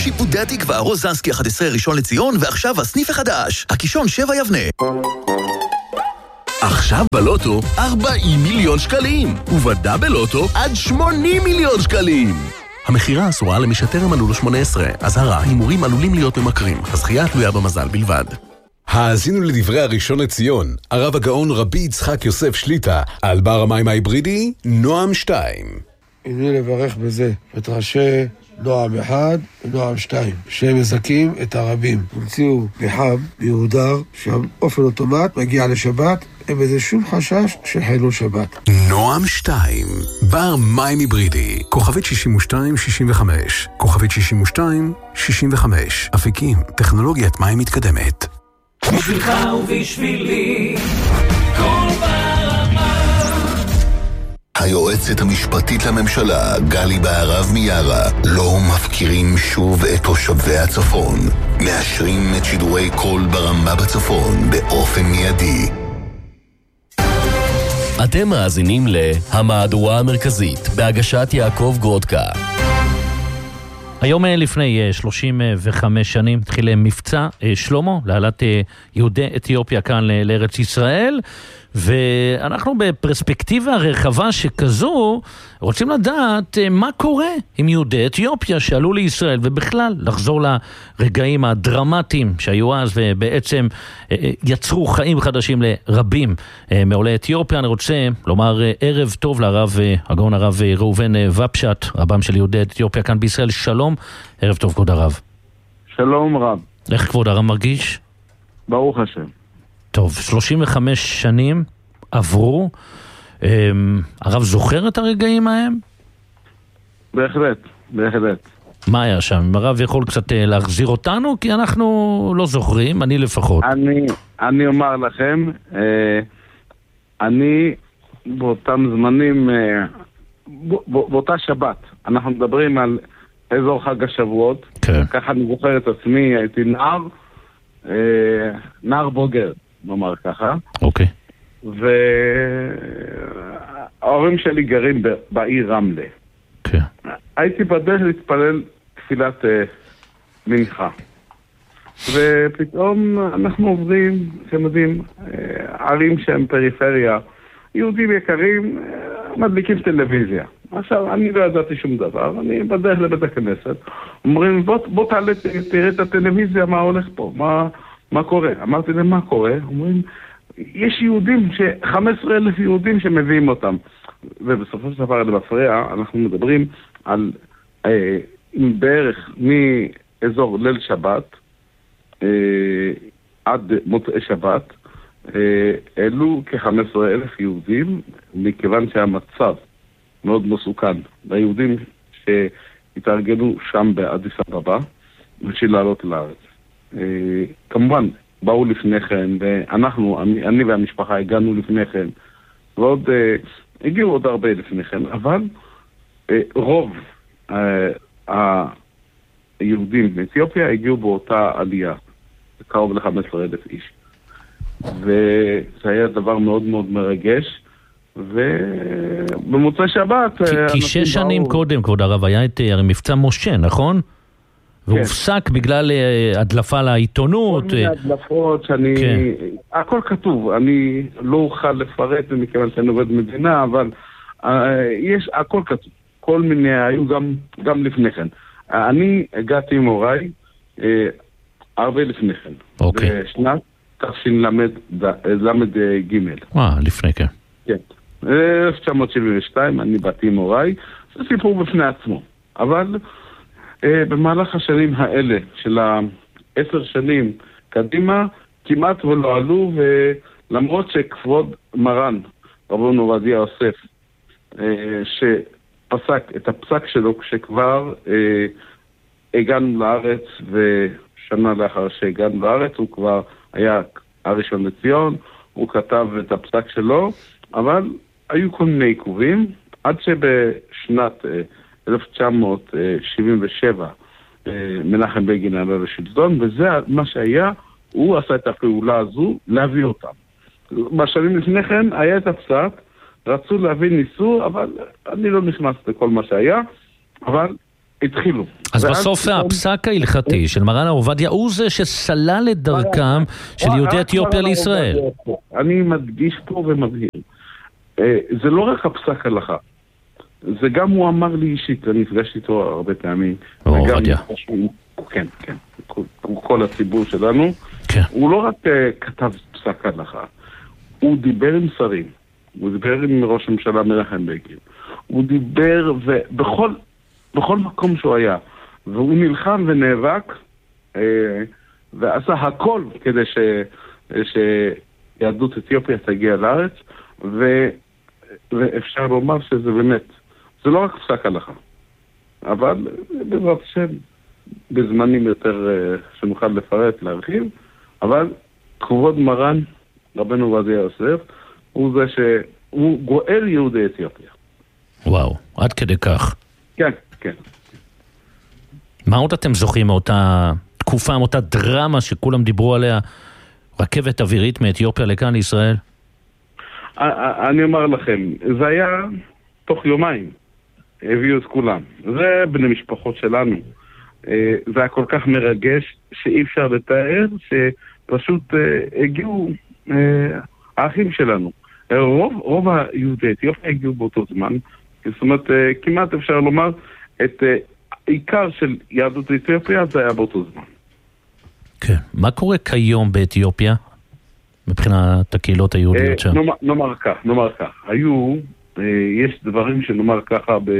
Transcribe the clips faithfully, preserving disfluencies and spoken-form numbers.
שיפודי התקווה, רוזנסקי אחת עשרה ראשון לציון, ועכשיו הסניף החדש, הקישון שבע יבנה. עכשיו בלוטו ארבעים מיליון שקלים, ובדאבל לוטו עד שמונים מיליון שקלים. המחירה אסורה למי שטרם מלאו לו שמונה עשרה. אזהרה, הימורים עלולים להיות ממכרים. הזכייה תלויה במזל בלבד. האזינו לדברי הראשון לציון, הרב הגאון רבי יצחק יוסף שליטה, על בר המים ההיברידי, נועם שתיים. הנה לברך בזה את ראשי נועם אחד ונועם שתיים, שהם מזכים את הרבים. המציאו פחם מיהודר, שהאופן אוטומט מגיע לשבת, אין בזה שום חשש של חילול שבת. נועם שתיים, בר מים היברידי, כוכבית שישים ושתיים שישים וחמש, כוכבית שישים ושתיים שישים וחמש, אפיקים, טכנולוגיית מים מתקדמת. בשבילך ובשבילי, כל ברמה. היועצת המשפטית לממשלה, גלי בהרב מיארה, לא מפקירים שוב את תושבי הצפון. מאשרים את שידורי כל ברמה בצפון באופן מיידי. אתם מאזינים להמהדורה המרכזית, בהגשת יעקב גרודקה. היום לפני שלושים וחמש שנים התחיל מבצע שלמה להעלאת יהודי אתיופיה כאן לארץ ישראל, ואנחנו בפרספקטיבה רחבה שכזו רוצים לדעת מה קורה עם יהודי אתיופיה שעלו לישראל, ובכלל לחזור לרגעים הדרמטיים שהיו אז ובעצם יצרו חיים חדשים לרבים מעולי אתיופיה. אני רוצה לומר ערב טוב לרב הגאון הרב ראובן ופשט, רבם של יהודי אתיופיה כאן בישראל. שלום, ערב טוב כבוד הרב. שלום רב. איך כבוד הרב מרגיש? ברוך השם. טוב, שלושים וחמש שנים עברו, הרב זוכר את הרגעים ההם? בהחלט, בהחלט. מה היה שם? הרב יכול קצת להחזיר אותנו? כי אנחנו לא זוכרים, אני לפחות. אני, אני אומר לכם, אה, אני באותם זמנים, אה, ב, ב, באותה שבת, אנחנו מדברים על אזור חג השבועות, כן. ככה אני זוכר את עצמי, הייתי נער, אה, נער בוגר. נאמר ככה. אוקיי. וההורים שלי גרים בעיר רמלה. כן. הייתי בדרך להתפלל תפילת מנחה. ופתאום אנחנו עוברים, אתם יודעים, ערים שהם פריפריה, יהודים יקרים, מדליקים טלוויזיה. עכשיו, אני לא ידעתי שום דבר, אני בדרך לבית הכנסת, אומרים, בוא, בוא תעלה, תראה את הטלוויזיה, מה הולך פה, מה... מה קורה? אמרתי להם, מה קורה? אומרים, יש יהודים, ש-חמישה עשר אלף יהודים שמביאים אותם. ובסופו של דבר, למפריע, אנחנו מדברים על אה, בערך מאזור ליל שבת אה, עד מוצאי שבת, אה, אלו כ-חמישה עשר אלף יהודים, מכיוון שהמצב מאוד מסוכן. ליהודים שהתארגנו שם באדיס אבבה, בשביל לעלות לארץ. Uh, כמובן, באו לפני כן, ואנחנו, אני, אני והמשפחה הגענו לפני כן, ועוד, uh, הגיעו עוד הרבה לפני כן, אבל uh, רוב uh, היהודים באתיופיה הגיעו באותה עלייה, קרוב ל-חמישה עשר אלף איש. וזה היה דבר מאוד מאוד מרגש, ובמוצאי שבת... כי, כי שש שנים באו... קודם, כבוד הרב, היה את הרי מבצע משה, נכון? והופסק בגלל הדלפה לעיתונות. כל מיני הדלפות שאני... הכל כתוב, אני לא אוכל לפרט מכיוון שאני עובד מדינה, אבל יש, הכל כתוב. כל מיני, היו גם לפני כן. אני הגעתי עם הוריי הרבה לפני כן. אוקיי. בשנת תשל"ג. אה, לפני כן. כן. אלף תשע מאות שבעים ושתיים, אני באתי עם הוריי. זה סיפור בפני עצמו. אבל... במהלך השנים האלה, של העשר שנים קדימה, כמעט ולא עלו, ולמרות שכבוד מרן, רבנו עובדיה יוסף, שפסק את הפסק שלו כשכבר הגענו לארץ, ושנה לאחר שהגענו לארץ, הוא כבר היה הראשון לציון, הוא כתב את הפסק שלו, אבל היו כל מיני עיכובים, עד שבשנת... אלף תשע מאות שבעים ושבע מנחם בגין עלה לשלטון, וזה מה שהיה, הוא עשה את הפעולה הזו להביא אותם. בשנים לפני כן היה את הפסק, רצו להביא ניסו, אבל אני לא נכנס לכל מה שהיה, אבל התחילו. אז בסוף הפסק ההלכתי של מרן עובדיה הוא זה שסלל את דרכם של יהודי אתיופיה לישראל. אני מדגיש פה ומבהיר. זה לא רק הפסק הלכה. זה גם הוא אמר לי אישית, אני נפגשתי איתו הרבה פעמים. עובדיה. כן, כן. כל הציבור שלנו. הוא לא רק כתב פסק הלכה. הוא דיבר עם שרים. הוא דיבר עם ראש הממשלה מנחם בגין. הוא דיבר ובכל בכל מקום שהוא היה. והוא נלחם ונאבק אה, ועשה הכל כדי ש, שיהדות אתיופיה תגיע לארץ, ו, ואפשר לומר שזה באמת, זה לא רק פסק הלכה, אבל בעזרת השם, בזמנים יותר אה, שנוכל לפרט, להרחיב, אבל כבוד מרן, רבנו עובדיה יוסף, הוא זה שהוא גואל יהודי אתיופיה. וואו, עד כדי כך. כן, כן. מה עוד אתם זוכרים מאותה תקופה, מאותה דרמה שכולם דיברו עליה, רכבת אווירית מאתיופיה לכאן לישראל? אני אומר לכם, זה היה תוך יומיים, הביאו את כולם. זה בני משפחות שלנו. זה היה כל כך מרגש שאי אפשר לתאר, שפשוט הגיעו האחים שלנו. רוב, רוב היהודי אתיופיה הגיעו באותו זמן, זאת אומרת, כמעט אפשר לומר את עיקר של יהדות אתיופיה זה היה באותו זמן. כן. מה קורה כיום באתיופיה? מבחינת הקהילות היהודיות שם? נאמר, נאמר כך, נאמר כך. היו, יש דברים שנאמר ככה ב,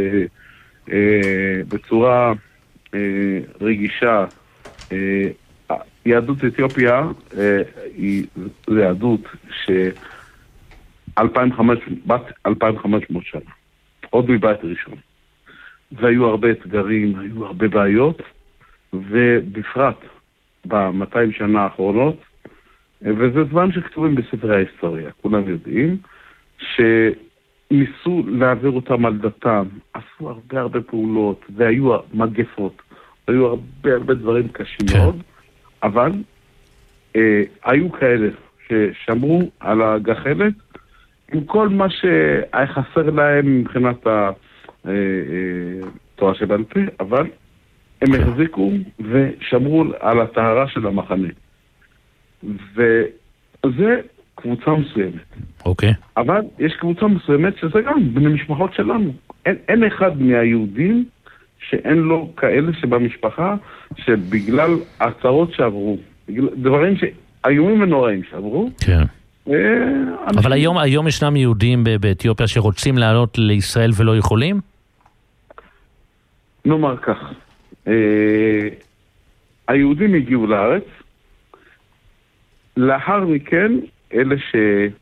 בצורה רגישה. יהדות אתיופיה היא יהדות ש-אלפיים וחמש מאות שנה. עוד מבית ראשון. והיו הרבה אתגרים, היו הרבה בעיות, ובפרט ב-מאתיים שנה האחרונות, וזה זמן שכתובים בספרי ההיסטוריה, כולם יודעים, שניסו להעביר אותם על דתם, עשו הרבה הרבה פעולות, והיו מגפות, היו הרבה הרבה דברים קשים כן. מאוד, אבל אה, היו כאלה ששמרו על הגחלת, עם כל מה שהיה חסר להם מבחינת ה... תורה שבעל פה, אבל הם החזיקו ושמרו על הטהרה של המחנה. וזה קבוצה מסוימת. אוקיי. אבל יש קבוצה מסוימת שזה גם בני משפחות שלנו. אין, אין אחד מהיהודים שאין לו כאלה שבמשפחה שבגלל הצרות שעברו, דברים שאיומים ונוראים שעברו, כן. אבל היום, היום ישנם יהודים באתיופיה שרוצים לעלות לישראל ולא יכולים? נאמר כך, היהודים הגיעו לארץ, לאחר מכן אלה ש...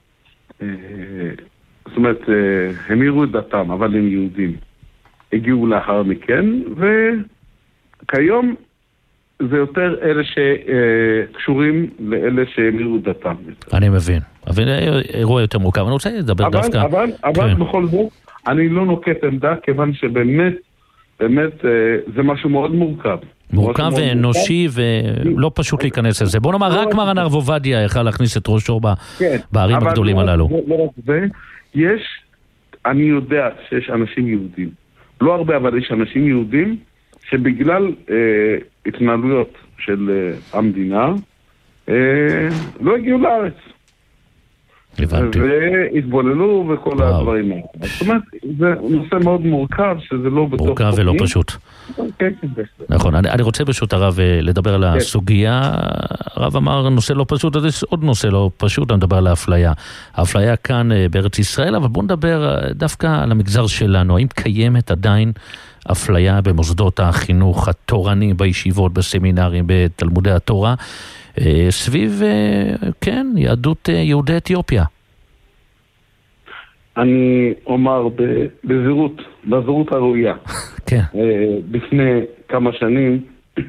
זאת אומרת, הם הראו את דתם, אבל הם יהודים. הגיעו לאחר מכן, וכיום זה יותר אלה שקשורים לאלה שהם הראו את דתם. אני מבין. אבל אירוע יותר מורכב. אני רוצה לדבר דווקא... אבל, אבל בכל זאת, אני לא נוקט עמדה, כיוון שבאמת, באמת, זה משהו מאוד מורכב. מורכב ואנושי ולא פשוט להיכנס לזה. בוא נאמר, רק מרן הרב עובדיה יכל להכניס את ראשו בערים הגדולים הללו. לא רק זה, יש, אני יודע שיש אנשים יהודים, לא הרבה, אבל יש אנשים יהודים שבגלל התנהלויות של המדינה לא הגיעו לארץ. הבנתי. והתבוללו וכל הדברים האלה. זאת אומרת, זה נושא מאוד מורכב, שזה לא בתוך... מורכב ולא פשוט. כן, כן. נכון, אני רוצה פשוט הרב לדבר על הסוגיה. הרב אמר נושא לא פשוט, אז יש עוד נושא לא פשוט, אני מדבר על האפליה. האפליה כאן בארץ ישראל, אבל בואו נדבר דווקא על המגזר שלנו. האם קיימת עדיין אפליה במוסדות החינוך התורני, בישיבות, בסמינרים, בתלמודי התורה, סביב, כן, יהדות יהודי אתיופיה? אני אומר בזהירות, בזהירות הראויה. כן. לפני כמה שנים,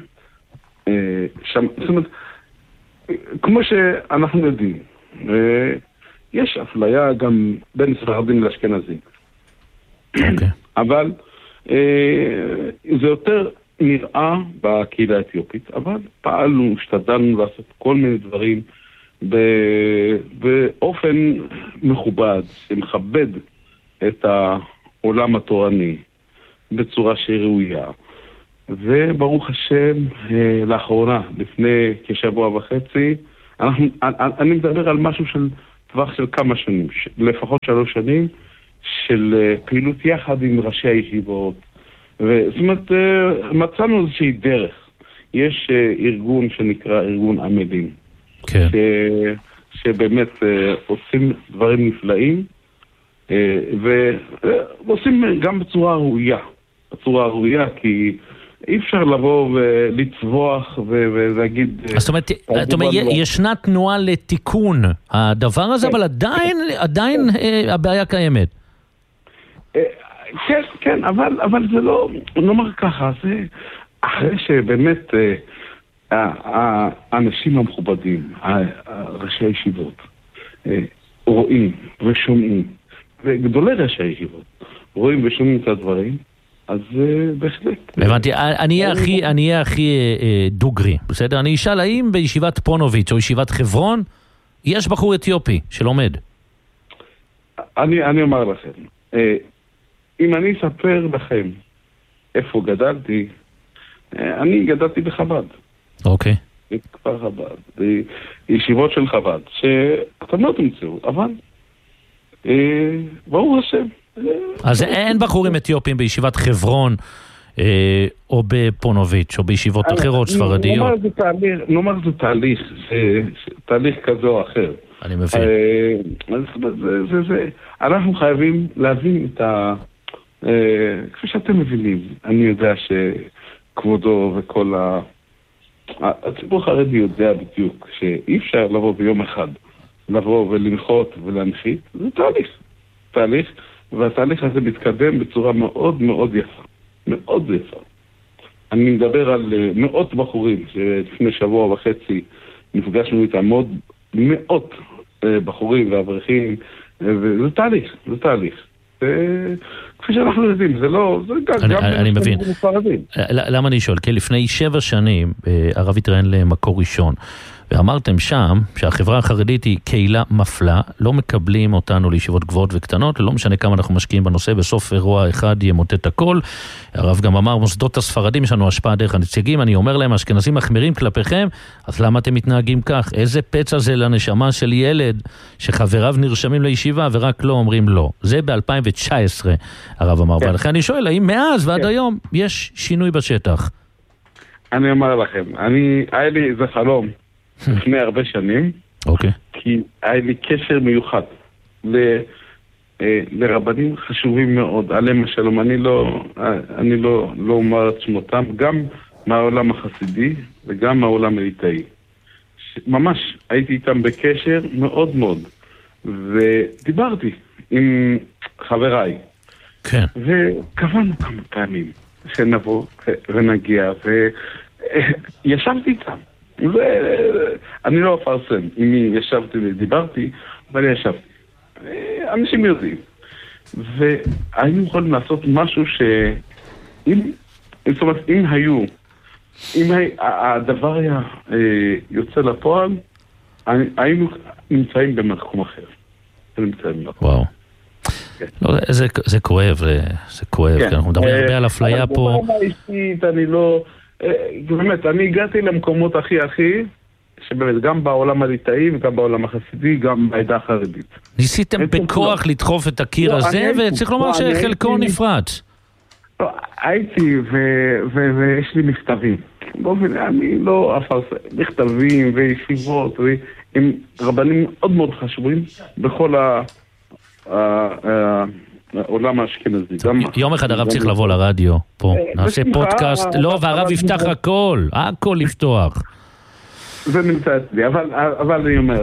שם, זאת אומרת, כמו שאנחנו יודעים, יש אפליה גם בין ספרדים לאשכנזים. אוקיי. אבל זה יותר נראה בקהילה האתיופית, אבל פעלנו, השתדלנו לעשות כל מיני דברים באופן מכובד, שמכבד את העולם התורני בצורה שהיא ראויה. וברוך השם, לאחרונה, לפני כשבוע וחצי, אנחנו, אני מדבר על משהו של טווח של כמה שנים, לפחות שלוש שנים, של פעילות יחד עם ראשי הישיבות. זאת אומרת, מצאנו איזושהי דרך. יש ארגון שנקרא ארגון עמלים, כן. ש, שבאמת עושים דברים נפלאים, ועושים גם בצורה ראויה. בצורה ראויה, כי אי אפשר לבוא ולצבוח ולהגיד... זאת אומרת, זאת אומרת, ישנה תנועה לתיקון הדבר הזה, אבל עדיין, עדיין הבעיה קיימת. כן, כן, אבל, אבל זה לא, נאמר ככה, זה אחרי שבאמת האנשים המכובדים, ראשי הישיבות, רואים ושומעים, וגדולי ראשי הישיבות, רואים ושומעים את הדברים, אז בהחלט. הבנתי, אני אהיה הכי דוגרי, בסדר? אני אשאל, האם בישיבת פונוביץ' או ישיבת חברון, יש בחור אתיופי שלומד? אני, אני אומר לכם, אם אני אספר לכם איפה גדלתי, אני גדלתי בחב"ד. אוקיי. בכפר חב"ד, בישיבות של חב"ד, שאתם לא תמצאו, אבל ברוך השם. אז אין בחורים אתיופים בישיבת חברון, או בפונוביץ', או בישיבות אחרות ספרדיות? נאמר זה תהליך, זה תהליך כזה או אחר. אני מבין. אנחנו חייבים להבין את ה... כפי שאתם מבינים, אני יודע שכבודו וכל ה... הציבור החרדי יודע בדיוק שאי אפשר לבוא ביום אחד, לבוא ולנחות ולהנחית, זה תהליך. תהליך, והתהליך הזה מתקדם בצורה מאוד מאוד יפה. מאוד יפה. אני מדבר על מאות בחורים שלפני שבוע וחצי נפגשנו איתם, מאוד, מאות בחורים ואברכים, וזה תהליך, זה תהליך. כפי שאנחנו יודעים, זה לא... אני מבין. למה אני שואל? כי לפני שבע שנים הרב התראיין למקור ראשון, ואמרתם שם שהחברה החרדית היא קהילה מפלה, לא מקבלים אותנו לישיבות גבוהות וקטנות, לא משנה כמה אנחנו משקיעים בנושא, בסוף אירוע אחד ימוטט הכל. הרב גם אמר, מוסדות הספרדים יש לנו השפעה דרך הנציגים, אני אומר להם, אשכנזים מחמירים כלפיכם, אז למה אתם מתנהגים כך? איזה פצע זה לנשמה של ילד שחבריו נרשמים לישיבה ורק לא אומרים לא? זה ב-אלפיים תשע עשרה הרב אמר, ולכן אני שואל, האם מאז ועד היום יש שינוי בשטח? אני אומר לכם, אני, היה לי איזה חלום לפני הרבה שנים, אוקיי. כי היה לי קשר מיוחד ל, אה, לרבנים חשובים מאוד, עליהם השלום, אני לא, אני לא, לא אומר את שמותם, גם מהעולם החסידי וגם מהעולם הליטאי. ממש הייתי איתם בקשר מאוד מאוד, ודיברתי עם חבריי. כן. וקבענו כמה פעמים שנבוא ונגיע, וישבתי איתם. ואני לא אפרסם עם מי ישבתי ודיברתי, אבל ישבתי. אנשים יודעים. והיינו יכולים לעשות משהו שאם, זאת אומרת, אם היו, אם הדבר היה יוצא לפועל, היינו נמצאים במקום אחר. וואו. לא, זה, זה כואב, זה כואב, כן. אנחנו מדברים הרבה על אפליה פה. אני לא... באמת, אני הגעתי למקומות הכי הכי, שבאמת גם בעולם הליטאי וגם בעולם החסידי, גם בעדה החרדית. ניסיתם בכוח לדחוף את הקיר הזה, וצריך לומר שחלקו נפרץ. הייתי, ויש לי מכתבים. באופן, אני לא אפרסם, מכתבים וישיבות, עם רבנים מאוד מאוד חשובים בכל ה... העולם האשכנזי. יום אחד הרב צריך לבוא לרדיו פה, נעשה פודקאסט, לא, והרב יפתח הכל, הכל לפתוח. זה נמצא אצלי, אבל אני אומר,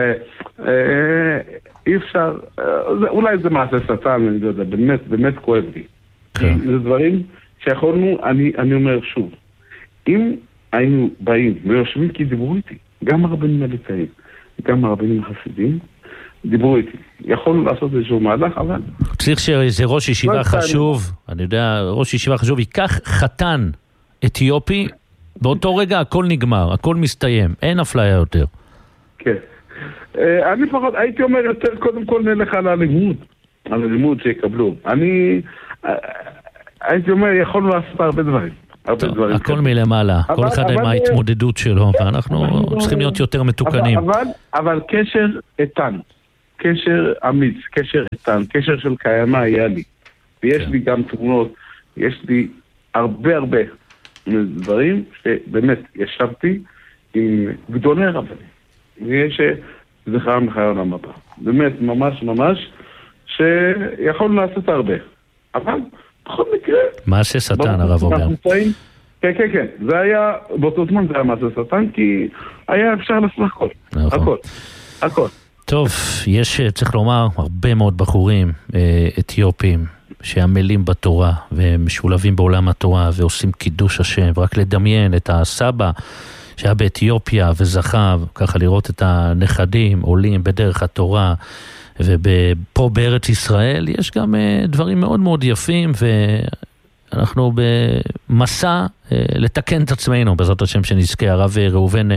אי אפשר, אולי זה מעשה שטן, אני לא יודע, באמת, באמת כואב לי. זה דברים שיכולנו, אני אומר שוב, אם היינו באים ויושבים כי דיברו איתי, גם הרבנים הליטאים, גם הרבנים החסידים, דיברו איתי. יכולנו לעשות איזשהו מהלך, אבל... צריך שאיזה ראש ישיבה חשוב, אני יודע, ראש ישיבה חשוב, ייקח חתן אתיופי, באותו רגע הכל נגמר, הכל מסתיים, אין אפליה יותר. כן. אני לפחות, הייתי אומר יותר, קודם כל נלך על הלימוד, על הלימוד שיקבלו. אני הייתי אומר, יכולנו לעשות הרבה דברים. הרבה טוב, דברים. הכל מלמעלה, אבל, כל אחד אבל, עם ההתמודדות שלו, ואנחנו צריכים להיות יותר מתוקנים. אבל, אבל, אבל קשר איתן, קשר אמיץ, קשר איתן, קשר של קיימה היה לי. ויש כן. לי גם תמונות, יש לי הרבה הרבה דברים שבאמת ישבתי עם גדולי רבנים. ויש זכרם בחיי העולם הבא. באמת, ממש ממש, שיכולנו לעשות הרבה. אבל, בכל מקרה... מעשה שטן, הרב אומר. כן, כן, כן. זה היה, באותו זמן זה היה מעשה שטן, כי היה אפשר לעשות הכל. הכל. הכל. טוב, יש, צריך לומר, הרבה מאוד בחורים אתיופים שעמלים בתורה ומשולבים בעולם התורה ועושים קידוש השם, ורק לדמיין את הסבא שהיה באתיופיה וזכה ככה לראות את הנכדים עולים בדרך התורה, ופה בארץ ישראל יש גם דברים מאוד מאוד יפים, ואנחנו במסע לתקן את עצמנו, בעזרת השם שנזכה. הרב ראובן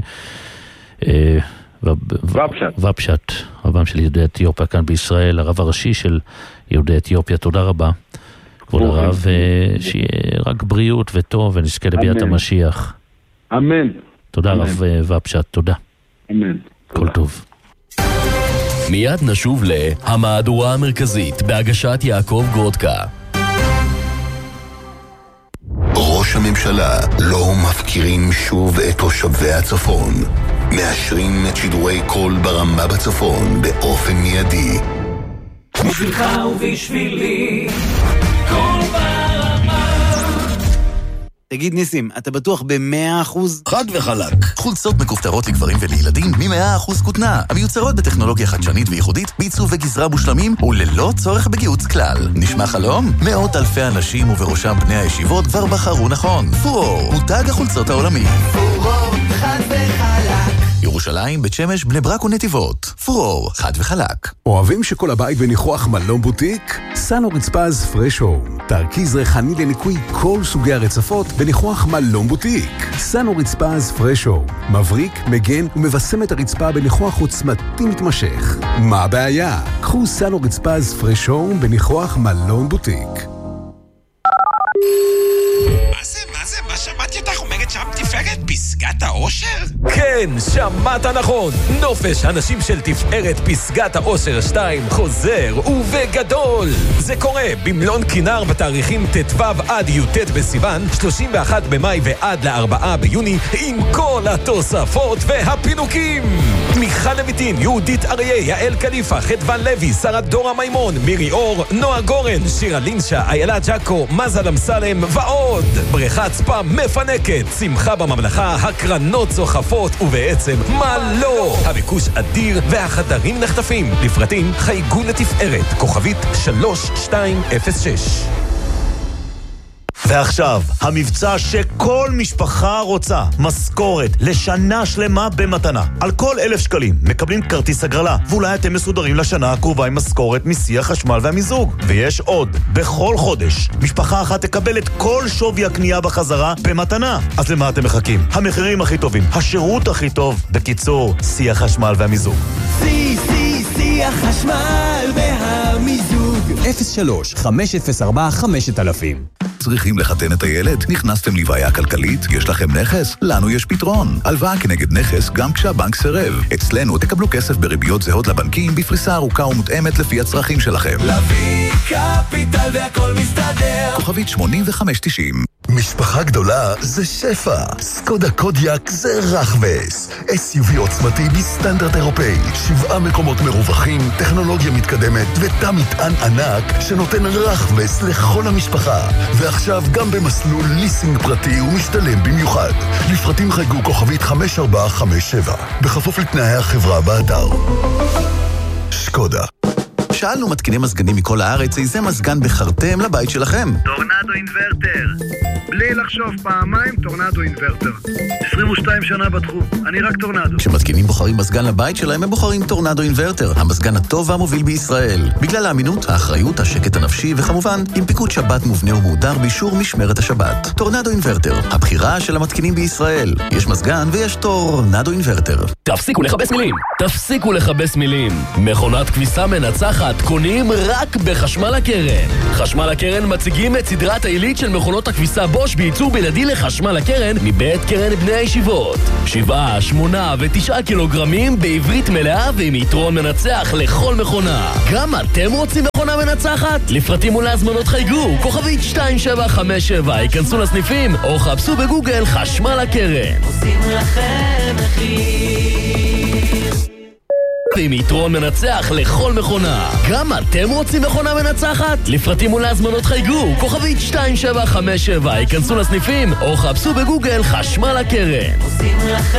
ופשט, רבם של יהודי אתיופיה כאן בישראל, הרב הראשי של יהודי אתיופיה, תודה רבה כבוד הרב, שיהיה רק בריאות וטוב ונזכה לביאת המשיח. אמן. תודה רב ופשט, תודה. אמן. כל טוב. מיד נשוב להמהדורה המרכזית בהגשת יעקב גרודקה. ראש הממשלה לא מפקירים שוב את תושבי הצפון. מאשרים את שידורי קול ברמה בצפון באופן מיידי. בשבילך ובשבילי קול ברמה. תגיד ניסים, אתה בטוח ב-מאה אחוז? חד וחלק. חולצות מכופתרות לגברים ולילדים מ-מאה אחוז כותנה, המיוצרות בטכנולוגיה חדשנית וייחודית, בעיצוב וגזרה מושלמים וללא צורך בגיוץ כלל. נשמע חלום? מאות אלפי אנשים ובראשם בני הישיבות כבר בחרו נכון. פורור, מותג החולצות העולמי. פורור, חד וחלק. ירושלים, בית שמש, בני ברק ונתיבות. פורור, חד וחלק. אוהבים שכל הבית בניחוח מלון בוטיק? סנו רצפז פרש הום. תרכיז ריחני לניקוי כל סוגי הרצפות בניחוח מלון בוטיק. סנו רצפז פרש הום. מבריק, מגן ומבשם את הרצפה בניחוח עוצמתי מתמשך. מה הבעיה? קחו סנו רצפז פרש הום בניחוח מלון בוטיק. מה זה, מה זה, מה שמעתי אותך אומרת שם תפארת פסגת האושר? כן, שמעת נכון. נופש הנשים של תפארת פסגת האושר שתיים חוזר ובגדול. זה קורה במלון כינר בתאריכים ט"ו עד י"ט בסיוון, שלושים ואחד במאי ועד לארבעה ביוני, עם כל התוספות והפינוקים. מיכל לויטין, יהודית אריה, יעל קליפה, חדוון לוי, שרה דורה מימון, מירי אור, נועה גורן, שירה לינשה, איילה ג'קו, מזל אמסלם ועוד. בריכת ספה מפנקת, שמחה בממלכה, הקרנות זוחפות, ובעצם מה לא? הביקוש אדיר והחדרים נחטפים. לפרטים חייגו לתפארת, כוכבית שלוש שתיים אפס שש. ועכשיו, המבצע שכל משפחה רוצה, משכורת לשנה שלמה במתנה. על כל אלף שקלים מקבלים כרטיס הגרלה, ואולי אתם מסודרים לשנה הקרובה עם משכורת מסי החשמל והמיזוג. ויש עוד, בכל חודש, משפחה אחת תקבל את כל שווי הקנייה בחזרה במתנה. אז למה אתם מחכים? המחירים הכי טובים, השירות הכי טוב, בקיצור, סי החשמל והמיזוג. סי, סי, סי החשמל והמיזוג. אפס שלוש חמש אפס ארבע חמש אלפים. צריכים לחתן את הילד? נכנסתם לבעיה כלכלית? יש לכם נכס? לנו יש פתרון. הלוואה כנגד נכס גם כשהבנק סירב. אצלנו תקבלו כסף בריביות זהות לבנקים בפריסה ארוכה ומותאמת לפי הצרכים שלכם. לוי קפיטל והכל מסתדר. כוכבית שמונים וחמש תשעים. משפחה גדולה זה שפע. סקודה קודיאק זה רחבס. אס יו וי עוצמתי בסטנדרט אירופאי. שבעה מקומות מרווחים, טכנולוגיה מתקדמת ותא מטען ענק שנותן רחבס לכל המשפחה. ועכשיו גם במסלול ליסינג פרטי ומשתלם במיוחד. לפרטים חייגו כוכבית חמש ארבע חמש שבע. בכפוף לתנאי החברה באתר. שקודה. שאלנו מתקיני מזגנים מכל הארץ איזה מזגן בחרתם לבית שלכם. טורנדו אינברטר. בלי לחשוב פעמיים, טורנדו אינברטר. עשרים ושתיים שנה בתחום, אני רק טורנדו. כשמתקינים בוחרים מזגן לבית שלהם, הם בוחרים טורנדו אינברטר, המזגן הטוב והמוביל בישראל. בגלל האמינות, האחריות, השקט הנפשי, וכמובן, עם פיקוד שבת מובנה ומהודר באישור משמרת השבת. טורנדו אינברטר, הבחירה של המתקינים בישראל. יש מזגן ויש טורנדו אינברטר. תפסיקו לחפש מילים, תפסיקו לחפש מילים. מכונת כביסה מנצחת קונים רק בחשמל הקרן. חשמל הקרן מציגים את סדרת העילית של מכונות הכביסה בו בוש בייצור בלעדי לחשמל הקרן מבית קרן בני הישיבות. שבעה, שמונה ותשעה קילוגרמים בעברית מלאה ועם יתרון מנצח לכל מכונה. גם אתם רוצים מכונה מנצחת? לפרטים ולהזמנות חייגו, כוכבית שתיים שבע חמש שבע, היכנסו לסניפים או חפשו בגוגל חשמל הקרן. עושים לכם מחיר. עם יתרון מנצח לכל מכונה. גם אתם רוצים מכונה מנצחת? לפרטים ולהזמנות חייגו, כוכבית שתיים שבע חמש שבע, היכנסו לסניפים או חפשו בגוגל חשמל הקרן. עושים לכם